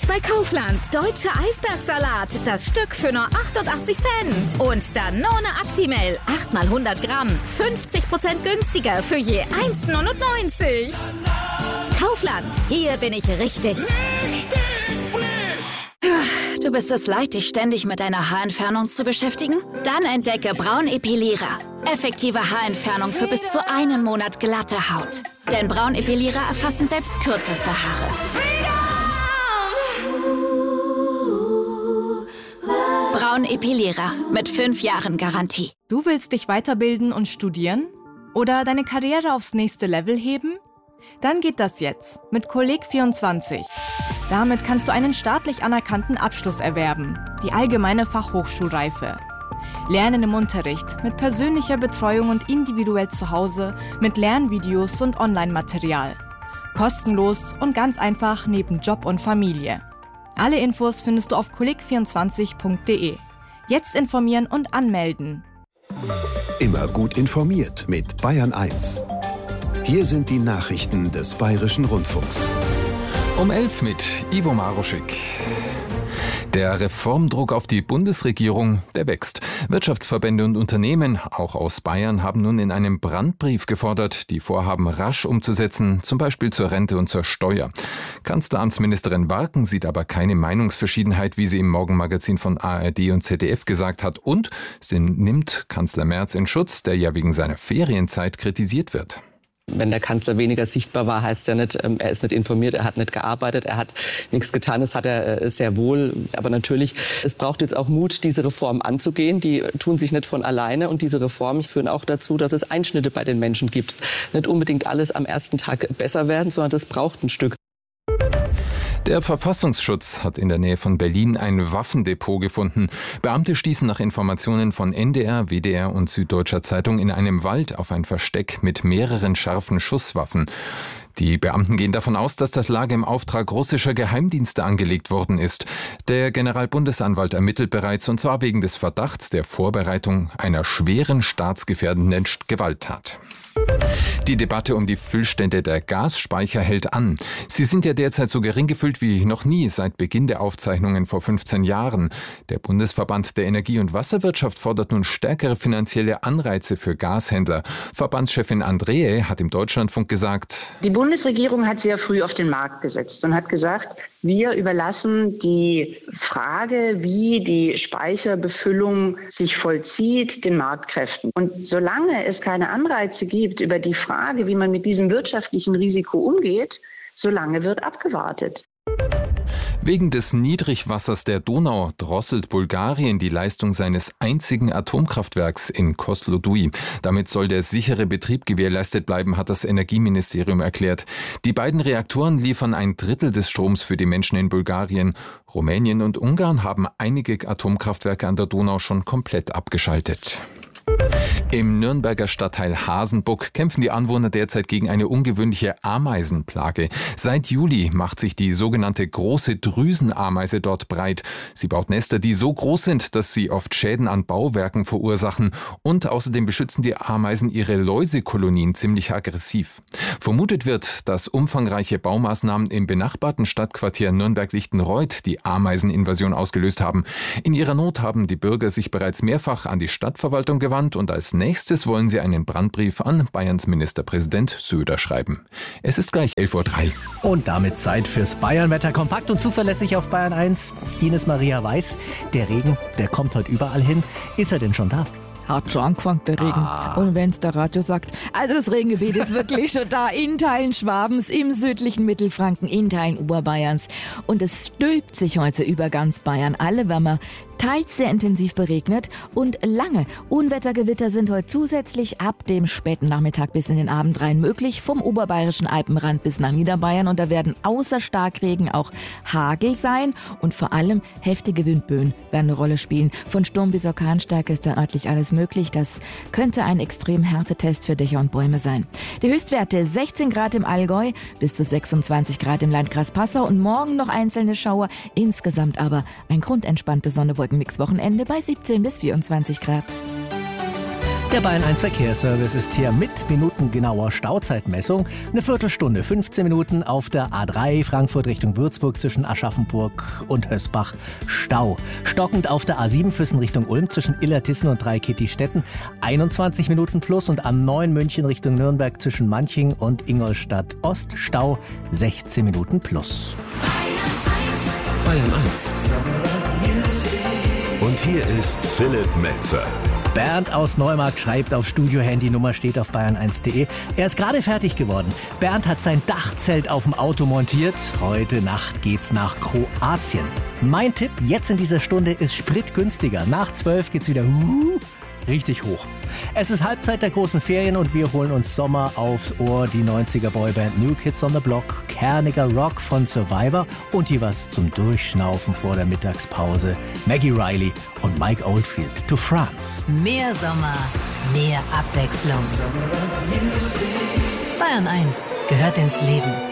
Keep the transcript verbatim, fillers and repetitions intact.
bei Kaufland. Deutscher Eisbergsalat. Das Stück für nur achtundachtzig Cent. Und Danone Actimel. acht mal hundert Gramm. fünfzig Prozent günstiger für je eins neunundneunzig. Kaufland. Hier bin ich richtig. Richtig frisch. Du bist es leid, dich ständig mit deiner Haarentfernung zu beschäftigen? Dann entdecke Braun Epilierer. Effektive Haarentfernung für bis zu einen Monat glatte Haut. Denn Braun Epilierer erfassen selbst kürzeste Haare. Braun Epilierer mit fünf Jahren Garantie. Du willst dich weiterbilden und studieren? Oder deine Karriere aufs nächste Level heben? Dann geht das jetzt mit Kolleg vierundzwanzig. Damit kannst du einen staatlich anerkannten Abschluss erwerben, die allgemeine Fachhochschulreife. Lernen im Unterricht, mit persönlicher Betreuung und individuell zu Hause, mit Lernvideos und Online-Material. Kostenlos und ganz einfach neben Job und Familie. Alle Infos findest du auf kolleg vierundzwanzig punkt de. Jetzt informieren und anmelden. Immer gut informiert mit Bayern eins. Hier sind die Nachrichten des Bayerischen Rundfunks. Um elf mit Ivo Maruschik. Der Reformdruck auf die Bundesregierung, der wächst. Wirtschaftsverbände und Unternehmen, auch aus Bayern, haben nun in einem Brandbrief gefordert, die Vorhaben rasch umzusetzen, zum Beispiel zur Rente und zur Steuer. Kanzleramtsministerin Warken sieht aber keine Meinungsverschiedenheit, wie sie im Morgenmagazin von A R D und Z D F gesagt hat. Und sie nimmt Kanzler Merz in Schutz, der ja wegen seiner Ferienzeit kritisiert wird. Wenn der Kanzler weniger sichtbar war, heißt es ja nicht, er ist nicht informiert, er hat nicht gearbeitet, er hat nichts getan. Das hat er sehr wohl. Aber natürlich, es braucht jetzt auch Mut, diese Reformen anzugehen. Die tun sich nicht von alleine. Und diese Reformen führen auch dazu, dass es Einschnitte bei den Menschen gibt. Nicht unbedingt alles am ersten Tag besser werden, sondern das braucht ein Stück. Der Verfassungsschutz hat in der Nähe von Berlin ein Waffendepot gefunden. Beamte stießen nach Informationen von N D R, W D R und Süddeutscher Zeitung in einem Wald auf ein Versteck mit mehreren scharfen Schusswaffen. Die Beamten gehen davon aus, dass das Lager im Auftrag russischer Geheimdienste angelegt worden ist. Der Generalbundesanwalt ermittelt bereits, und zwar wegen des Verdachts der Vorbereitung einer schweren staatsgefährdenden Gewalttat. Die Debatte um die Füllstände der Gasspeicher hält an. Sie sind ja derzeit so gering gefüllt wie noch nie seit Beginn der Aufzeichnungen vor fünfzehn Jahren. Der Bundesverband der Energie- und Wasserwirtschaft fordert nun stärkere finanzielle Anreize für Gashändler. Verbandschefin Andreae hat im Deutschlandfunk gesagt: Die Bundesregierung hat sehr früh auf den Markt gesetzt und hat gesagt, wir überlassen die Frage, wie die Speicherbefüllung sich vollzieht, den Marktkräften. Und solange es keine Anreize gibt über die Frage, wie man mit diesem wirtschaftlichen Risiko umgeht, solange wird abgewartet. Wegen des Niedrigwassers der Donau drosselt Bulgarien die Leistung seines einzigen Atomkraftwerks in Kozloduy. Damit soll der sichere Betrieb gewährleistet bleiben, hat das Energieministerium erklärt. Die beiden Reaktoren liefern ein Drittel des Stroms für die Menschen in Bulgarien. Rumänien und Ungarn haben einige Atomkraftwerke an der Donau schon komplett abgeschaltet. Im Nürnberger Stadtteil Hasenbuck kämpfen die Anwohner derzeit gegen eine ungewöhnliche Ameisenplage. Seit Juli macht sich die sogenannte große Drüsenameise dort breit. Sie baut Nester, die so groß sind, dass sie oft Schäden an Bauwerken verursachen. Und außerdem beschützen die Ameisen ihre Läusekolonien ziemlich aggressiv. Vermutet wird, dass umfangreiche Baumaßnahmen im benachbarten Stadtquartier Nürnberg-Lichtenreuth die Ameiseninvasion ausgelöst haben. In ihrer Not haben die Bürger sich bereits mehrfach an die Stadtverwaltung gewandt. Und als nächstes wollen sie einen Brandbrief an Bayerns Ministerpräsident Söder schreiben. Es ist gleich elf Uhr drei. Und damit Zeit fürs Bayernwetter. Kompakt und zuverlässig auf Bayern eins. Ines Maria weiß, der Regen, der kommt heute überall hin. Ist er denn schon da? Hat schon angefangen, der Regen. Ah. Und wenn's der Radio sagt, also das Regengebiet ist wirklich schon da, in Teilen Schwabens, im südlichen Mittelfranken, in Teilen Oberbayerns. Und es stülpt sich heute über ganz Bayern. Alle Wärmer teils sehr intensiv beregnet und lange Unwettergewitter sind heute zusätzlich ab dem späten Nachmittag bis in den Abend rein möglich, vom oberbayerischen Alpenrand bis nach Niederbayern. Und da werden außer Starkregen auch Hagel sein und vor allem heftige Windböen werden eine Rolle spielen. Von Sturm bis Orkanstärke ist da örtlich alles möglich. Das könnte ein extrem Härtetest für Dächer und Bäume sein. Die Höchstwerte sechzehn Grad im Allgäu, bis zu sechsundzwanzig Grad im Landkreis Passau und morgen noch einzelne Schauer. Insgesamt aber ein grundentspanntes Sonne-Wolken-Mix-Wochenende bei siebzehn bis vierundzwanzig Grad. Der Bayern eins Verkehrsservice ist hier mit minutengenauer Stauzeitmessung. Eine Viertelstunde, fünfzehn Minuten auf der A drei Frankfurt Richtung Würzburg zwischen Aschaffenburg und Hösbach Stau. Stockend auf der A sieben Füssen Richtung Ulm zwischen Illertissen und Dreikitti-Stetten einundzwanzig Minuten plus und A neun München Richtung Nürnberg zwischen Manching und Ingolstadt Ost Stau sechzehn Minuten plus. Bayern eins. Und hier ist Philipp Metzer. Bernd aus Neumarkt schreibt auf Studio-Handy-Nummer, steht auf bayern eins punkt de. Er ist gerade fertig geworden. Bernd hat sein Dachzelt auf dem Auto montiert. Heute Nacht geht's nach Kroatien. Mein Tipp jetzt in dieser Stunde ist spritgünstiger. Nach zwölf geht's wieder uh, richtig hoch. Es ist Halbzeit der großen Ferien und wir holen uns Sommer aufs Ohr. Die neunziger Boyband New Kids on the Block, kerniger Rock von Survivor und hier was zum Durchschnaufen vor der Mittagspause. Maggie Riley und Mike Oldfield to France. Mehr Sommer, mehr Abwechslung. Bayern eins gehört ins Leben.